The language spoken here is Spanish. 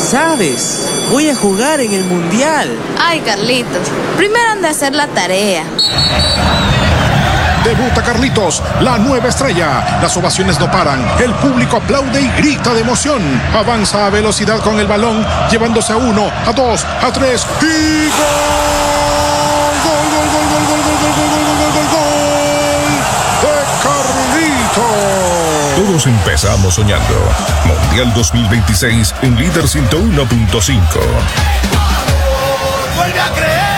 ¿Sabes? Voy a jugar en el Mundial. Ay, Carlitos, primero anda a hacer la tarea. Debuta Carlitos, la nueva estrella. Las ovaciones no paran. El público aplaude y grita de emoción. Avanza a velocidad con el balón, llevándose a 1, a 2, a 3 y ¡gol! ¡Gol, gol, gol, gol, gol, gol, gol, gol, gol, gol, gol! ¡De Carlitos! Todos empezamos soñando. Mundial 2026 en Líder 101.5. ¡Vuelve a creer!